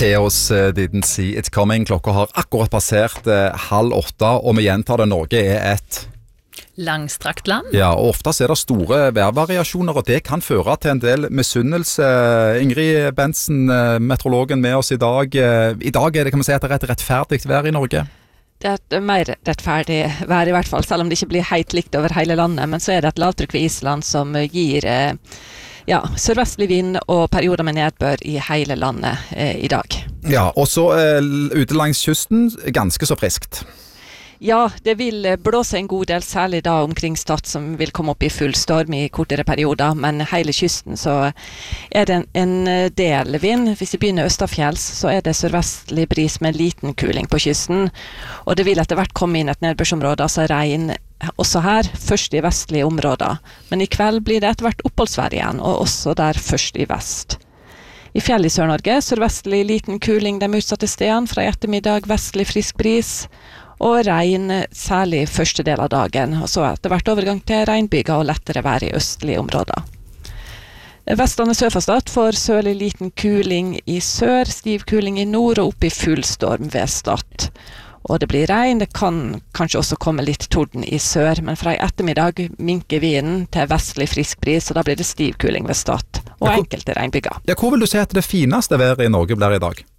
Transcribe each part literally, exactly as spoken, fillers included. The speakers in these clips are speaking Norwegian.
Theos uh, Didn't See It Coming. Klokka har akkurat passert uh, halv åtte, og vi gjentar det. Norge er et langstrakt land. Ja, og ofte er det store værvariasjoner, og det kan føre til en del misunnelse. Ingrid Bensen, uh, meteorologen med oss i dag. Uh, I dag er det, kan man si, at det er et rettferdig vær i Norge. Det er et mer rettferdig vær i hvert fall, selv om det ikke blir helt likt over hele landet. Men så er det et lavtrykk ved Island som gir eh, ja, sørvestlig vind og perioder med nedbør i hele landet eh, i dag. Ja, og så eh, ute langs kysten, ganske så friskt. Ja, det vil blåse en god del, særlig da omkring Stad, som vil komme opp i full storm i kortere perioder, men hele kysten så er det en, en del vind. Hvis vi begynner østafjells, så er det sørvestlig bris med liten kuling på kysten, og det vil etter hvert komme inn et nedbørsområde, altså regn også her, først i vestlige områder. Men i kveld blir det etter hvert oppholdsvær igjen, og også der først i vest. I fjell i Sør-Norge, sørvestlig liten kuling de utsatte stedene, fra i ettermiddag vestlig frisk bris, og regn særlig første del av dagen, og så etter hvert overgang til regnbyger og lettere vær i østlige områder. Vestlandet sør for Stad får sørlig liten kuling i sør, stiv kuling i nord og opp i full storm ved Stad. Og det blir regn, det kan kanskje også komme litt torden i sør, men fra i ettermiddag minker vinden til vestlig frisk bris, og da blir det stiv kuling ved Stad, og enkelte regnbyger. Ja, hvor vil du si at det fineste været i Norge blir i dag?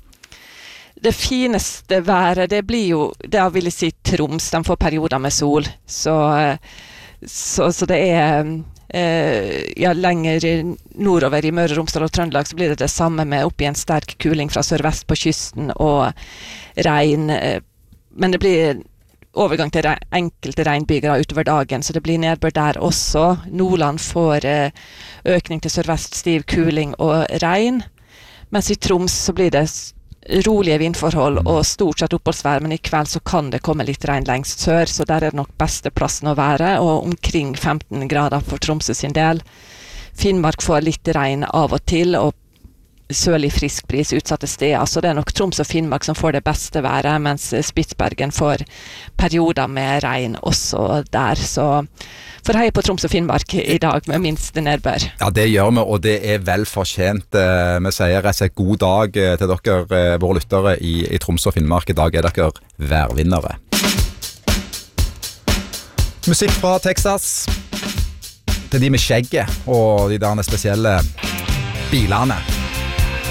Det fineste været, det blir jo, det vil jeg si Troms, de får perioder med sol, så, så, så det er, eh, ja, lenger nordover i Møre, Romsdal og Trøndelag, så blir det det samme med opp i en sterk kuling fra sørvest på kysten og regn, men det blir overgang til re- enkelte regnbyger utover dagen, så det blir nedbør der også. Nordland får eh, økning til sørvest, stiv kuling og regn, mens i Troms så blir det rolige vindforhold og stort sett oppholdsvær, men i kveld så kan det komme litt regn lengst sør, så der er det nok beste plassen å være, og omkring femten grader for Tromsø sin del. Finnmark får litt regn av og til, og sørlig frisk bris utsatte steder, så det er nok Troms og Finnmark som får det beste været, mens Spitsbergen får perioder med regn også der, så for hei på Troms og Finnmark i dag med minste nedbør. Ja, det gjør vi, og det er vel fortjent. Vi sier rett og slett god dag til dere, våre lyttere i, i Troms og Finnmark. I dag er dere værvinnere. Musikk fra Texas til de med skjegget og de der spesielle bilene.